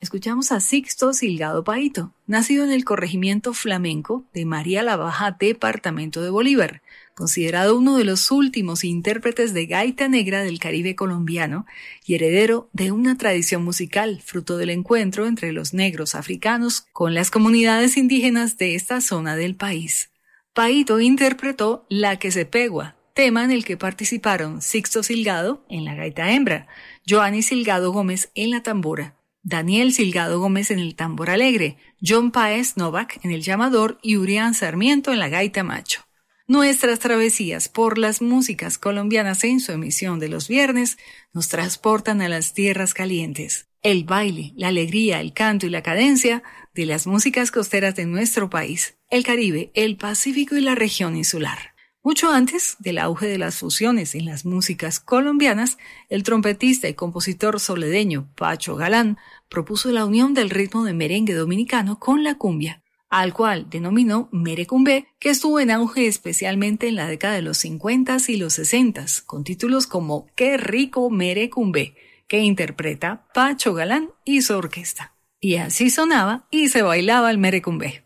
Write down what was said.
escuchamos a Sixto Silgado Paito, nacido en el corregimiento flamenco de María la Baja, departamento de Bolívar, considerado uno de los últimos intérpretes de gaita negra del Caribe colombiano y heredero de una tradición musical fruto del encuentro entre los negros africanos con las comunidades indígenas de esta zona del país. Paito interpretó La que se pegua, tema en el que participaron Sixto Silgado en la gaita hembra, Joanny Silgado Gómez en la tambora, Daniel Silgado Gómez en el tambor alegre, John Páez Novak en el llamador y Urián Sarmiento en la gaita macho. Nuestras travesías por las músicas colombianas en su emisión de los viernes nos transportan a las tierras calientes. El baile, la alegría, el canto y la cadencia de las músicas costeras de nuestro país, el Caribe, el Pacífico y la región insular. Mucho antes del auge de las fusiones en las músicas colombianas, el trompetista y compositor soledeño Pacho Galán propuso la unión del ritmo de merengue dominicano con la cumbia, al cual denominó merecumbé, que estuvo en auge especialmente en la década de los 50s y los 60s, con títulos como Qué rico merecumbé, que interpreta Pacho Galán y su orquesta. Y así sonaba y se bailaba el merecumbé.